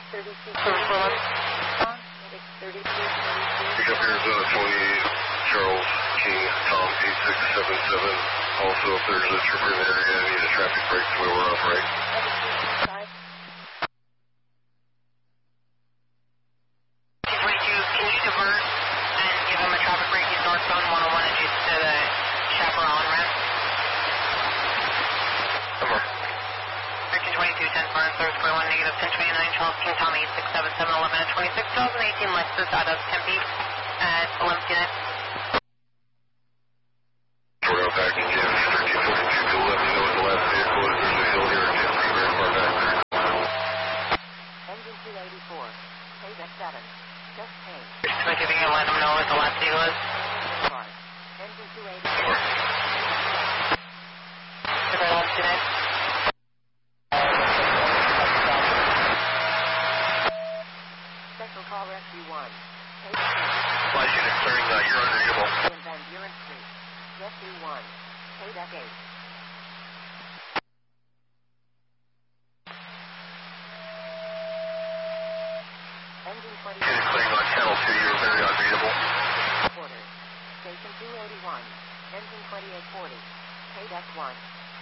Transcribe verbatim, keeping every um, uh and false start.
thirty-two thirty-two. six thirty-two thirty-two. Pick up Arizona twenty-eight, Charles King, Tom eight six seven seven. Also, if there's a trooper in the area, I need a traffic break to where we're off right. twenty-two, can you divert and give him a traffic break? He's northbound one oh one and just to the Chaparral ramp. Number. thirteen twenty-two, ten four, service forty-one, negative ten twenty-nine, Charles King, Tom eight six seven seven, eleven and twenty-six, twenty eighteen Lexus out of Tempe at eleven unit. We're out back in Kansas, thirteen forty-two, to let me know what the last vehicle is. There's a hill here in Kansas, very far back there. Engine two eighty-four, Payback seven, just paid. So if you can let him know what the last vehicle is. Engine two eighty-four. Survey eleven unit. Special call rescue one. Flash unit clearing, uh, you're unreadable. In Van Buren Street. Rescue one. Payback eight. Engine twenty. Unit clearing on channel two, you're very unreadable. Quarters. Station two eighty-one. Engine twenty-eight forty. Payback one.